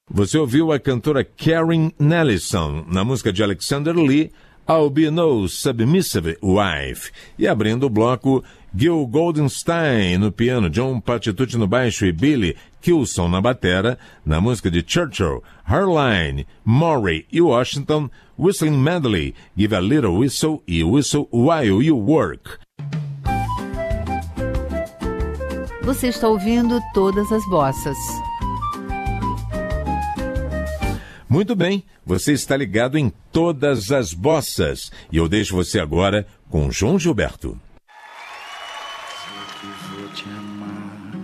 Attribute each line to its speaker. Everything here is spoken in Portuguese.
Speaker 1: Você ouviu a cantora Karen Nelson na música de Alexander Lee, I'll Be No Submissive Wife. E abrindo o bloco, Gil Goldenstein no piano, John Patitucci no baixo e Billy Kilson na batera, na música de Churchill, Herline, Murray e Washington, Whistling Medley, Give a Little Whistle e Whistle While You Work.
Speaker 2: Você está ouvindo Todas as Bossas.
Speaker 1: Muito bem, você está ligado em Todas as Bossas. E eu deixo você agora com João Gilberto.